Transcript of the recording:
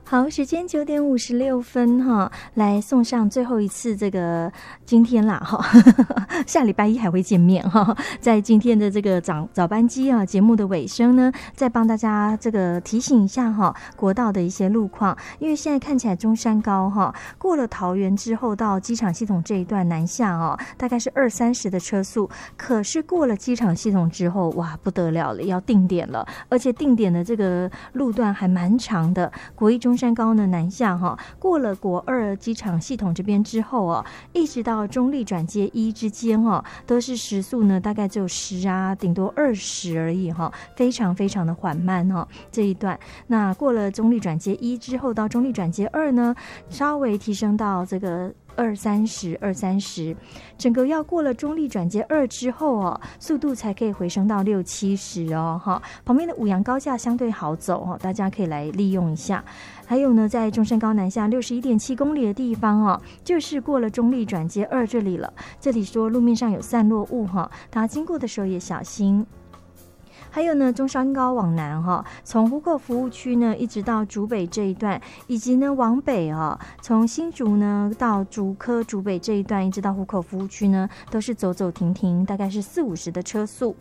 好，时间9:56哈，来送上最后一次这个今天啦哈，下礼拜一还会见面哈。在今天的这个早班机啊节目的尾声呢，再帮大家这个提醒一下哈，国道的一些路况，因为现在看起来中山高哈，过了桃园之后到机场系统这一段南下哦，大概是20-30的车速，可是过了机场系统之后，哇不得了了，要定点了，而且定点的这个路段还蛮长的，国一中山高呢南下哈，过了国二机场系统这边之后哦，一直到中立转接1之间哦，都是时速呢大概只有10啊，顶多20而已哈，非常非常的缓慢哈这一段。那过了中立转接1之后到中立转接2呢，稍微提升到这个20-30，整个要过了中立转接2之后哦，速度才可以回升到60-70哦哈。旁边的五羊高架相对好走哦，大家可以来利用一下。还有呢，在中山高南下61.7公里的地方哦，就是过了中立转接2这里了。这里说路面上有散落物哈，大家经过的时候也小心。还有呢，中山高往南哈，从湖口服务区呢一直到竹北这一段，以及呢往北啊，从新竹呢到竹科竹北这一段，一直到湖口服务区呢，都是走走停停，大概是40-50的车速。